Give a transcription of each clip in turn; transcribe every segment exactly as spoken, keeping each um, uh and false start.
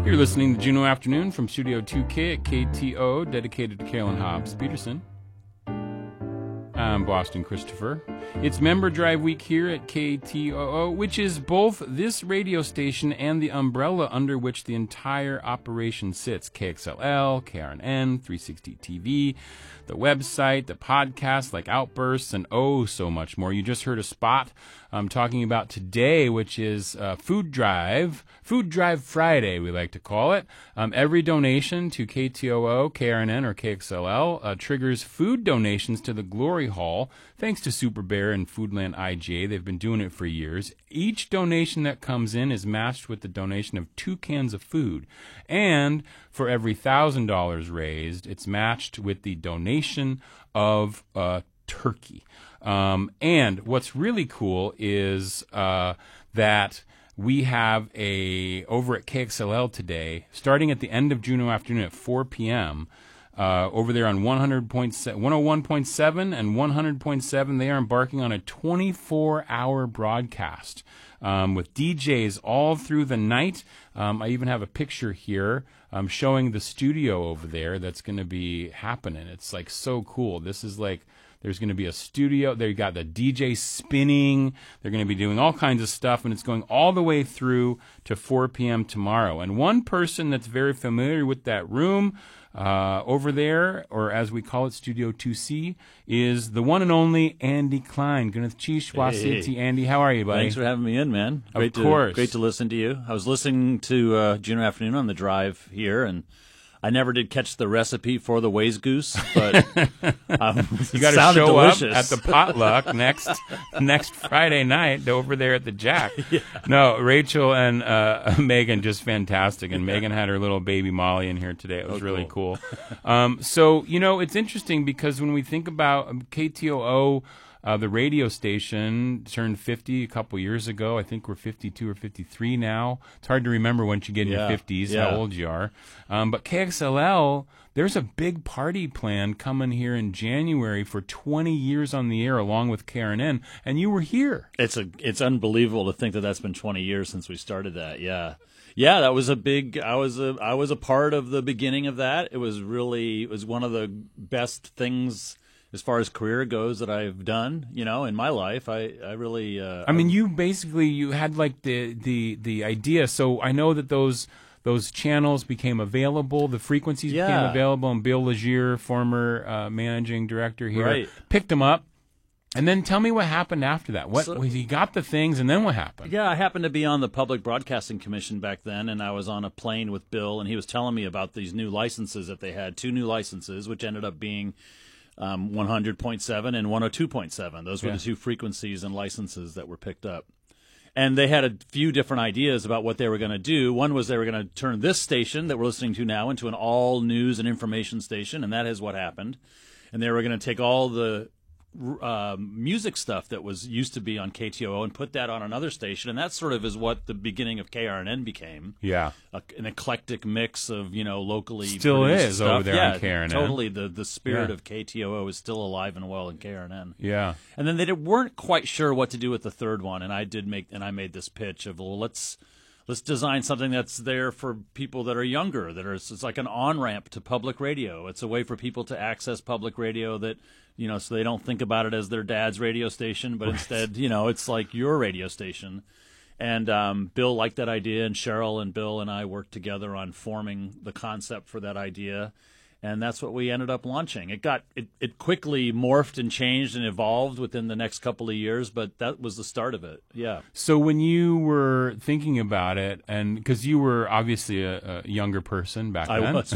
You're listening to Juneau Afternoon from Studio two K at K T O, dedicated to Carolyn Hobbs Peterson. I'm Boston Christopher. It's Member Drive Week here at K T O O, which is both this radio station and the umbrella under which the entire operation sits. K X L L, K R N N, three sixty T V, the website, the podcast like Outbursts, and oh, so much more. You just heard a spot I'm talking about today, which is uh, Food Drive, Food Drive Friday, we like to call it. Um, every donation to K T O O, K R N N, or K X L L uh, triggers food donations to the Glory Hall, thanks to Super Bear and Foodland I G A. They've been doing it for years. Each donation that comes in is matched with the donation of two cans of food. And for every one thousand dollars raised, it's matched with the donation of a turkey. Um, and what's really cool is uh, that we have a, over at K X L L today, starting at the end of Juneau Afternoon at four p.m., Uh, over there on one hundred point seven, one oh one point seven and one hundred point seven, they are embarking on a twenty-four hour broadcast um, with D Js all through the night. Um, I even have a picture here um, showing the studio over there that's going to be happening. It's like so cool. This is like, there's going to be a studio. They got the D J spinning. They're going to be doing all kinds of stuff, and it's going all the way through to four p.m. tomorrow. And one person that's very familiar with that room uh, over there, or as we call it, Studio two C, is the one and only Andy Klein. Hey. Andy, how are you, buddy? Thanks for having me in, man. Great of course. To, great to listen to you. I was listening to uh, Juneau Afternoon on the drive here, and I never did catch the recipe for the Waze Goose, but um, you got to show delicious. up at the potluck next next Friday night over there at the Jack. Yeah. No, Rachel and uh, Megan, just fantastic, and yeah. Megan had her little baby Molly in here today. It was oh, really cool. cool. Um, so you know, it's interesting because when we think about K T O O. Uh, the radio station turned fifty a couple years ago. I think we're fifty-two or fifty-three now. It's hard to remember once you get in yeah, your fifties yeah. how old you are. Um, but K X L L, there's a big party plan coming here in January for twenty years on the air along with K R N N, and you were here. It's a it's unbelievable to think that that's been twenty years since we started that. Yeah. Yeah, that was a big I was a I was a part of the beginning of that. It was really it was one of the best things as far as career goes that I've done, you know, in my life. I, I really uh, I mean, you basically you had like the, the, the idea. So I know that those those channels became available, the frequencies yeah. became available, and Bill Legier, former uh, managing director here, right. picked them up. And then tell me what happened after that. What so, he got the things, and then what happened? Yeah, I happened to be on the Public Broadcasting Commission back then, and I was on a plane with Bill, and he was telling me about these new licenses that they had, two new licenses, which ended up being Um, one hundred point seven and one oh two point seven. Those were yeah. the two frequencies and licenses that were picked up. And they had a few different ideas about what they were going to do. One was they were going to turn this station that we're listening to now into an all news and information station, and that is what happened. And they were going to take all the uh, music stuff that was used to be on K T O O and put that on another station, and that sort of is what the beginning of K R N N became. Yeah, a, an eclectic mix of you know locally still is stuff. over there yeah, on K R N N. Totally, the the spirit yeah. of K T O O is still alive and well in K R N N. Yeah, and then they did, weren't quite sure what to do with the third one, and I did make and I made this pitch of well, let's. Let's design something that's there for people that are younger, that are it's like an on-ramp to public radio. It's a way for people to access public radio that, you know, so they don't think about it as their dad's radio station, but right. instead, you know, it's like your radio station. And um, Bill liked that idea, and Cheryl and Bill and I worked together on forming the concept for that idea. And that's what we ended up launching. It got it, it quickly morphed and changed and evolved within the next couple of years, but that was the start of it. Yeah. So when you were thinking about it, and because you were obviously a, a younger person back I then, was.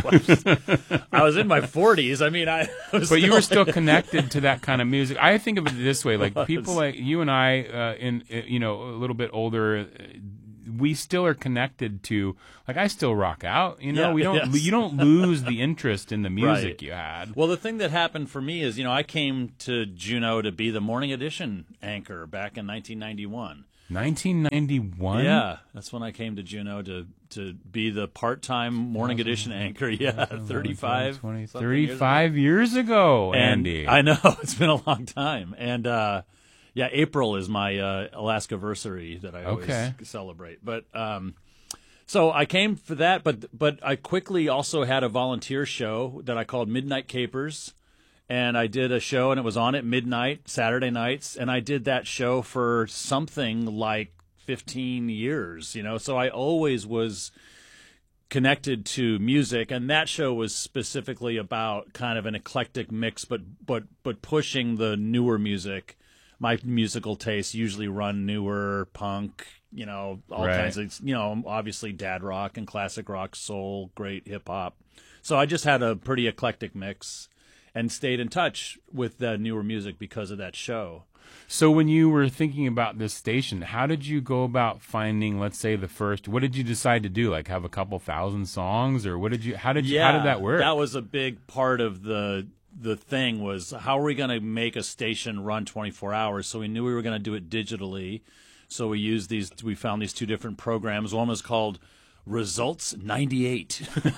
I was in my forties. I mean, I. Was but still you were still connected to that kind of music. I think of it this way: like people like you and I, uh, in you know, a little bit older. We still are connected to, like, I still rock out, you know, yeah, we don't, yes. you don't lose the interest in the music right. you had. Well, the thing that happened for me is, you know, I came to Juneau to be the Morning Edition anchor back in nineteen ninety-one. nineteen ninety-one? Yeah, that's when I came to Juneau to, to be the part-time Morning Edition anchor. Yeah, thirty-five. twenty, thirty-five years ago, years ago Andy. I know, it's been a long time. And, uh, yeah, April is my uh, Alaska-versary that I always okay. celebrate. But um, So I came for that, but but I quickly also had a volunteer show that I called Midnight Capers, and I did a show, and it was on at midnight Saturday nights, and I did that show for something like fifteen years, you know. So I always was connected to music, and that show was specifically about kind of an eclectic mix, but but but pushing the newer music. My musical tastes usually run newer punk, you know, all right. kinds of, you know, obviously dad rock and classic rock, soul, great hip hop. So I just had a pretty eclectic mix and stayed in touch with the newer music because of that show. So when you were thinking about this station, how did you go about finding, let's say, the first? What did you decide to do? Like have a couple thousand songs, or what did you? How did you? Yeah, how did that work? That was a big part of the the thing was how are we going to make a station run twenty-four hours? So we knew we were going to do it digitally. So we used these. We found these two different programs. One was called Results ninety-eight.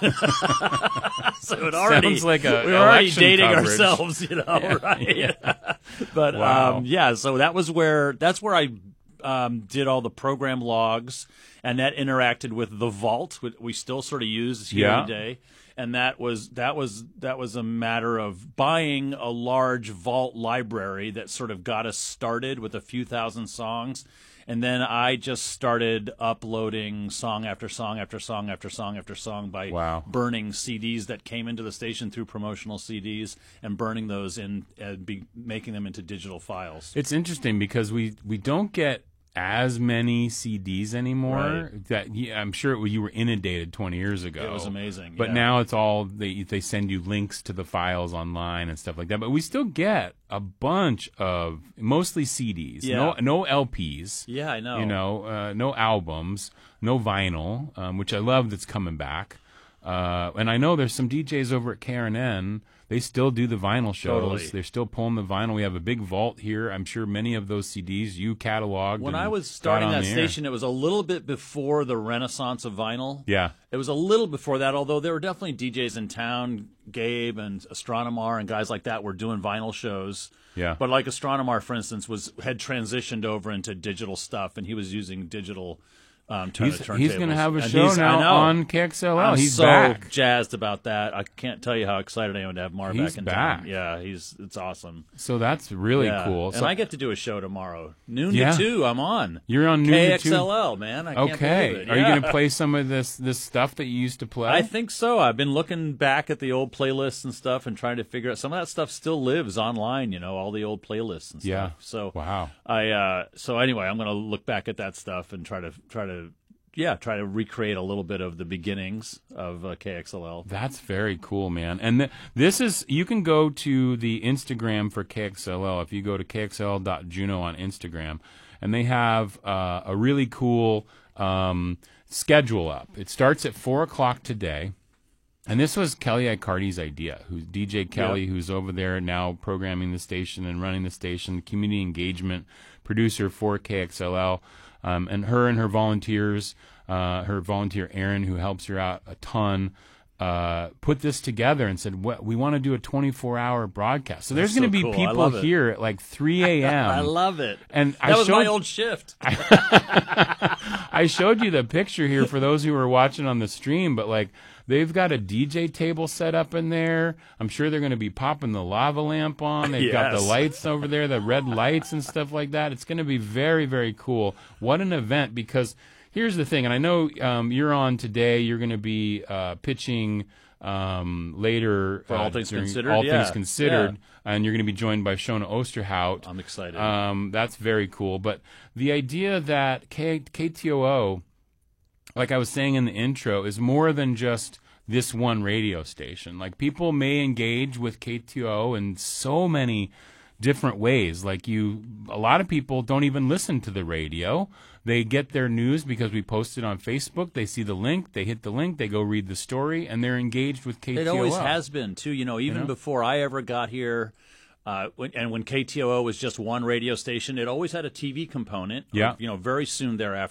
So it already sounds like a we were already election dating coverage. ourselves, you know, Yeah, right? yeah. But Wow. um, yeah, so that was where that's where I um, did all the program logs, and that interacted with the Vault, which we still sort of use here Yeah. today. And that was that was that was a matter of buying a large Vault library that sort of got us started with a few thousand songs. And then I just started uploading song after song after song after song after song by Wow. burning C Ds that came into the station through promotional C Ds and burning those in and be making them into digital files. It's interesting because we we don't get as many C Ds anymore. Right. That yeah, I'm sure you were inundated twenty years ago. It was amazing. But yeah. now it's all they they send you links to the files online and stuff like that. But we still get a bunch of mostly C Ds. Yeah. No no L Ps. Yeah, I know. You know, uh, no albums, no vinyl, um, which I love that's coming back. Uh, and I know there's some D Js over at K R N N. They still do the vinyl shows. Totally. They're still pulling the vinyl. We have a big vault here. I'm sure many of those C Ds you cataloged. When and I was got starting on that the air. station, it was a little bit before the renaissance of vinyl. Yeah. It was a little before that, although there were definitely D Js in town. Gabe and Astronomar and guys like that were doing vinyl shows. Yeah. But like Astronomar, for instance, was had transitioned over into digital stuff, and he was using digital um, turn He's, turntables. he's going to have a And show he's- I now know. on K X L L. I'm he's so back. jazzed about that. I can't tell you how excited I am to have Mar He's back in back. town. Yeah, he's it's awesome. So that's really Yeah. cool. And So I get to do a show tomorrow, noon Yeah. to two. I'm on. you're on noon to K two. X L L, man. I can't Okay. believe it. Are you Yeah. going to play some of this this stuff that you used to play? I think so. I've been looking back at the old playlists and stuff and trying to figure out some of that stuff still lives online, you know, all the old playlists and stuff. Yeah. So Wow. I uh so anyway, I'm going to look back at that stuff and try to try to yeah, try to recreate a little bit of the beginnings of uh, K X L L. That's very cool, man. And th- this is, you can go to the Instagram for K X L L if you go to K X L L dot Juneau on Instagram, and they have uh, a really cool um, schedule up. It starts at four o'clock today. And this was Kelly Icardi's idea, who's D J Kelly, Yep. who's over there now programming the station and running the station, community engagement producer for K X L L. Um, and her and her volunteers, uh, her volunteer Aaron, who helps her out a ton, uh, put this together and said, "What we want to do a twenty-four hour broadcast." So there's That's going to so be cool. I people love it. here at like three a.m. I love it. And that I was showed my old shift. I showed you the picture here for those who were watching on the stream, but like they've got a D J table set up in there. I'm sure they're going to be popping the lava lamp on. They've got the Yes. lights over there, the red lights and stuff like that. It's going to be very, very cool. What an event, because here's the thing, and I know um, you're on today. You're going to be uh, pitching um, later. For All uh, Things during Considered, All yeah. Things Considered. Yeah. And you're going to be joined by Shona Osterhout. I'm excited. Um, that's very cool. But the idea that K- KTOO, like I was saying in the intro, is more than just this one radio station. Like, people may engage with K T O O in so many different ways. Like, you, a lot of people don't even listen to the radio. They get their news because we post it on Facebook. They see the link, they hit the link, they go read the story, and they're engaged with K T O O. It always has been, too. You know, even You know? before I ever got here, uh, when, and when K T O O was just one radio station, it always had a T V component. Yeah. You know, very soon thereafter,